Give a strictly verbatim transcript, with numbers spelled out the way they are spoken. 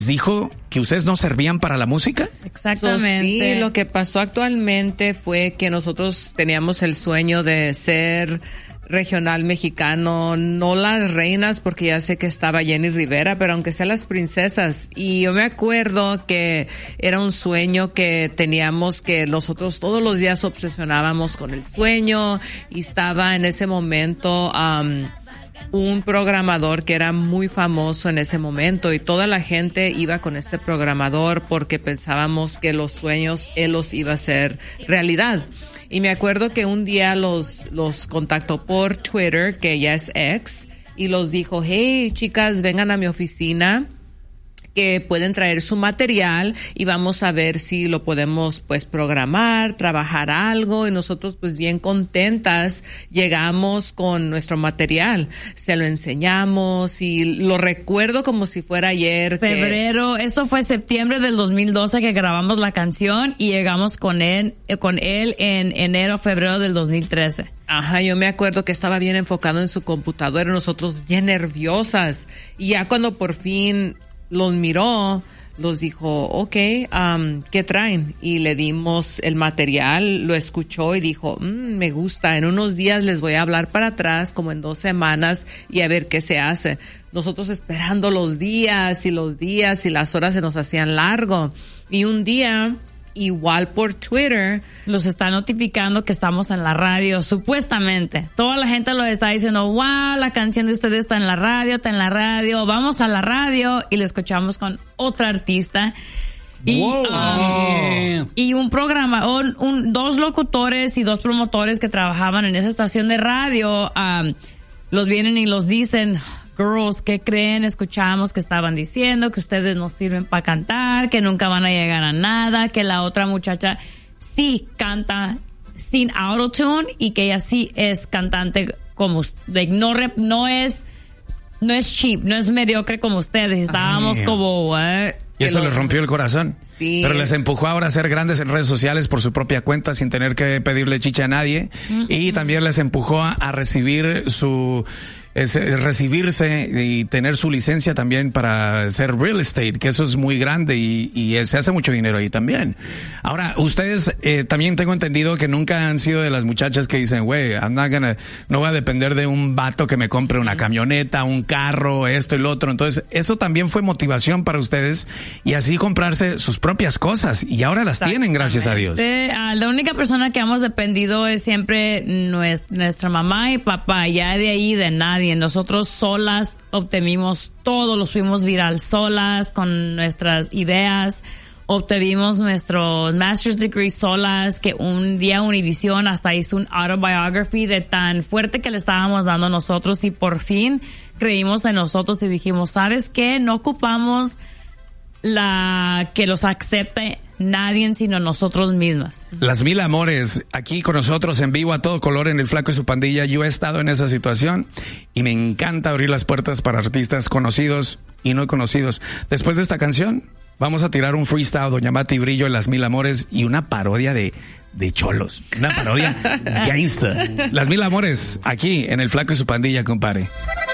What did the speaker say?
dijo que ustedes no servían para la música. Exactamente. So, sí, lo que pasó actualmente fue que nosotros teníamos el sueño de ser regional mexicano, no las reinas, porque ya sé que estaba Jenny Rivera, pero aunque sea las princesas. Y yo me acuerdo que era un sueño que teníamos, que nosotros todos los días obsesionábamos con el sueño, y estaba en ese momento um, un programador que era muy famoso en ese momento, y toda la gente iba con este programador porque pensábamos que los sueños él los iba a hacer realidad. Y me acuerdo que un día los, los contactó por Twitter, que ya es X, y los dijo, hey, chicas, vengan a mi oficina, que pueden traer su material y vamos a ver si lo podemos pues programar, trabajar algo. Y nosotros pues bien contentas llegamos con nuestro material, se lo enseñamos y lo recuerdo como si fuera ayer. Febrero, que... esto fue septiembre del dos mil doce que grabamos la canción y llegamos con él, con él en enero, febrero del dos mil trece. Ajá, yo me acuerdo que estaba bien enfocado en su computadora, nosotros bien nerviosas, y ya cuando por fin los miró, los dijo, ok, um, ¿qué traen? Y le dimos el material, lo escuchó y dijo, mm, me gusta, en unos días les voy a hablar para atrás, como en dos semanas, y a ver qué se hace. Nosotros esperando los días y los días y las horas se nos hacían largo. Y un día, igual por Twitter, los está notificando que estamos en la radio, supuestamente. Toda la gente lo está diciendo, wow, la canción de ustedes está en la radio, está en la radio, vamos a la radio, y lo escuchamos con otra artista. Y, wow. um, y un programa, un, un, dos locutores y dos promotores que trabajaban en esa estación de radio, um, los vienen y los dicen, girls, ¿qué creen? Escuchamos que estaban diciendo que ustedes no sirven para cantar, que nunca van a llegar a nada, que la otra muchacha sí canta sin autotune y que ella sí es cantante como usted. No, rep, no es no es cheap, no es mediocre como ustedes. Estábamos Ay, como... Eh, y eso los... les rompió el corazón. Sí. Pero les empujó ahora a ser grandes en redes sociales por su propia cuenta sin tener que pedirle chicha a nadie. Mm-hmm. Y también les empujó a, a recibir su... Es recibirse y tener su licencia también para hacer real estate, que eso es muy grande y, y se hace mucho dinero ahí también. Ahora, ustedes eh, también tengo entendido que nunca han sido de las muchachas que dicen, güey, I'm not gonna, no voy a depender de un vato que me compre una camioneta, un carro, esto y lo otro. Entonces, eso también fue motivación para ustedes y así comprarse sus propias cosas y ahora las tienen, gracias a Dios. Uh, la única persona que hemos dependido es siempre nuestra, nuestra mamá y papá, ya de ahí de nadie. Nosotros solas obtuvimos todo, lo fuimos viral solas con nuestras ideas, obtuvimos nuestro master's degree solas, que un día Univision hasta hizo un autobiography de tan fuerte que le estábamos dando nosotros y por fin creímos en nosotros y dijimos, ¿sabes qué? No ocupamos la que los acepte nadie sino nosotros mismas. Las Mil Amores, aquí con nosotros en vivo a todo color en El Flaco y su Pandilla. Yo he estado en esa situación y me encanta abrir las puertas para artistas conocidos y no conocidos. Después de esta canción vamos a tirar un freestyle, Doña Mati Brillo en Las Mil Amores y una parodia de de cholos, una parodia gangsta. Las Mil Amores, aquí en El Flaco y su Pandilla, compadre.